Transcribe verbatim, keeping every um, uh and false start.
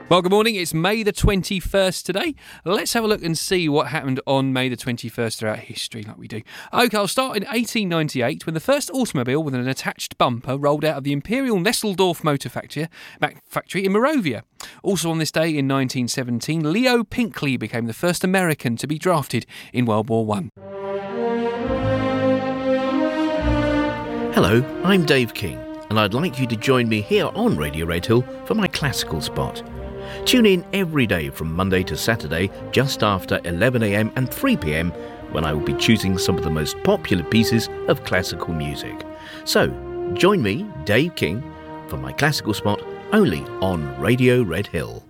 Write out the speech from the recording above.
Well, good morning. It's May the twenty-first today. Let's have a look and see what happened on May the twenty-first throughout history, like we do. OK, I'll start in eighteen ninety-eight, when the first automobile with an attached bumper rolled out of the Imperial Nesseldorf Motor Factory, factory in Moravia. Also on this day in nineteen seventeen, Leo Pinkley became the first American to be drafted in World War One. Hello, I'm Dave King, and I'd like you to join me here on Radio Redhill for my classical spot. Tune in every day from Monday to Saturday just after eleven a m and three p m when I will be choosing some of the most popular pieces of classical music. So, join me, Dave King, for my classical spot only on Radio Redhill.